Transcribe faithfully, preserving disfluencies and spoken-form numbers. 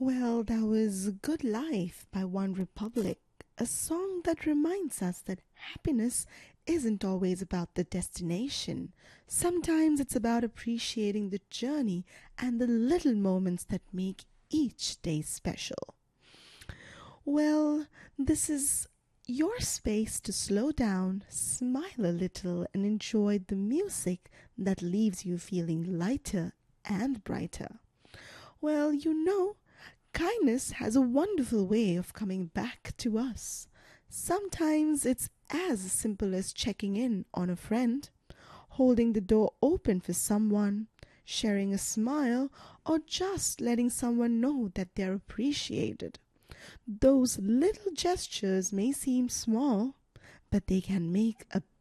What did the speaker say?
Well, that was Good Life by One Republic, a song that reminds us that happiness isn't always about the destination. Sometimes it's about appreciating the journey and the little moments that make each day special. Well, this is your space to slow down, smile a little, and enjoy the music that leaves you feeling lighter and brighter. Well, you know, kindness has a wonderful way of coming back to us. Sometimes it's as simple as checking in on a friend, holding the door open for someone, sharing a smile, or just letting someone know that they're appreciated. Those little gestures may seem small, but they can make a